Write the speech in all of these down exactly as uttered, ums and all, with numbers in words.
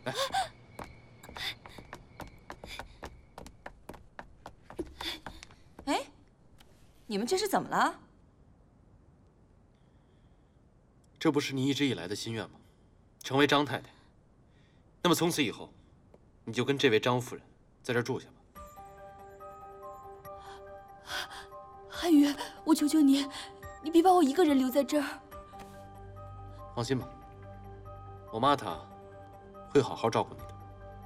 来。 哎，你们这是怎么了？ 这不是你一直以来的心愿吗？成为张太太。那么从此以后，你就跟这位张夫人在这儿住下吧。 汉宇，我求求你，你别把我一个人留在这儿。 放心吧，我妈她会好好照顾你的。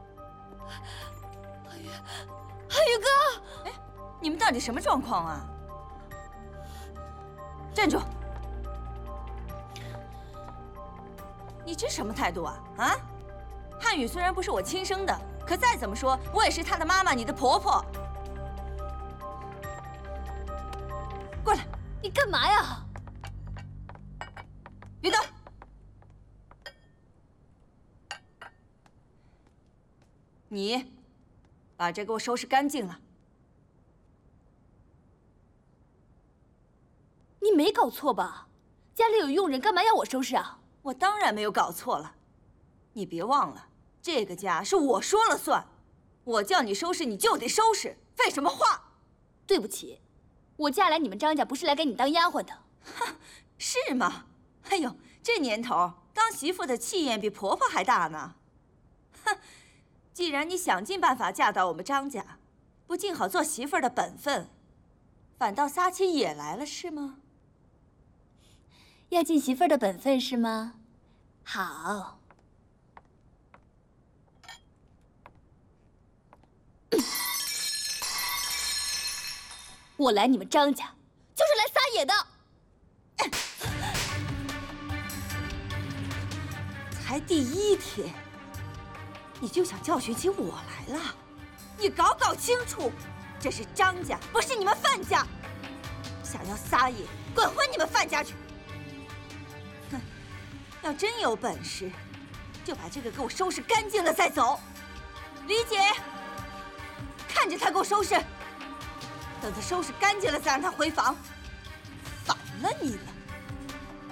汉宇，汉宇哥， 哎，你们到底什么状况啊？站住！你这什么态度啊？啊？汉宇虽然不是我亲生的，可再怎么说，我也是他的妈妈，你的婆婆。 过来！ 你干嘛呀？ 别动！你把这给我收拾干净了。 你没搞错吧？家里有佣人，干嘛要我收拾啊？ 我当然没有搞错了。你别忘了，这个家是我说了算，我叫你收拾你就得收拾，废什么话？ 对不起。 我嫁来你们张家不是来给你当丫鬟的， 哼，是吗？哎呦，这年头当媳妇的气焰比婆婆还大呢。哼，既然你想尽办法嫁到我们张家，不尽好做媳妇的本分，反倒撒起野来了是吗？ 要尽媳妇的本分是吗？好。我来你们张家，就是来撒野的。 才第一天，你就想教训起我来了？你搞搞清楚，这是张家，不是你们范家。想要撒野，滚回你们范家去！哼，要真有本事，就把这个给我收拾干净了再走。李姐，看着他给我收拾。 等他收拾干净了，再让他回房。反了你了！